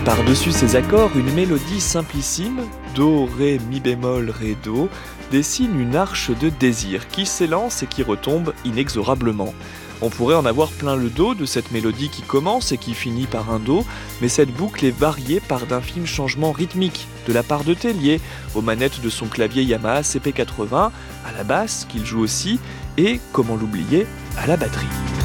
Par-dessus ces accords, une mélodie simplissime, Do, Ré, Mi bémol, Ré, Do, dessine une arche de désir qui s'élance et qui retombe inexorablement. On pourrait en avoir plein le dos de cette mélodie qui commence et qui finit par un Do, mais cette boucle est variée par d'infimes changements rythmiques, de la part de Tellier, aux manettes de son clavier Yamaha CP80, à la basse qu'il joue aussi, et, comment l'oublier, à la batterie.